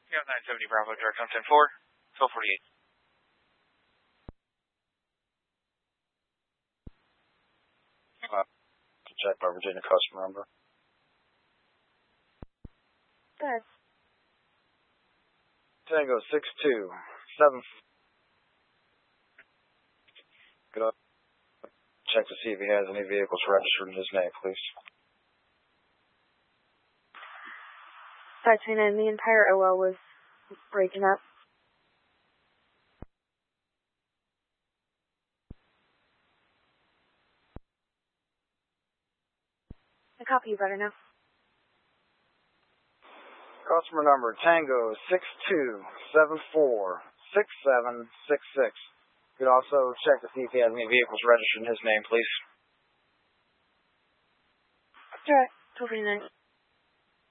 Yeah, 970 Bravo, direct on 10-4, 1248. To check by Virginia customer number. Good. Tango 6274. Good up. Check to see if he has any vehicles registered in his name, please. 529, the entire OL was breaking up. I copy you better now. Customer number Tango 62746766. You could also check to see if he has any vehicles registered in his name, please. Alright, 1249.